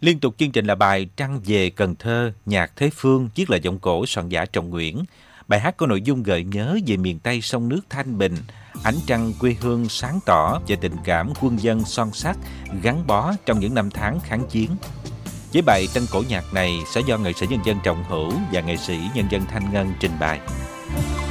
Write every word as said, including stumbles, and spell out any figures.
Liên tục chương trình là bài Trăng về Cần Thơ, nhạc Thế Phương, viết lời giọng cổ soạn giả Trọng Nguyễn. Bài hát có nội dung gợi nhớ về miền Tây sông nước thanh bình, ánh trăng quê hương sáng tỏ và tình cảm quân dân son sắt gắn bó trong những năm tháng kháng chiến. Với bài Trăng cổ nhạc này sẽ do nghệ sĩ nhân dân Trọng Hữu và nghệ sĩ nhân dân Thanh Ngân trình bày.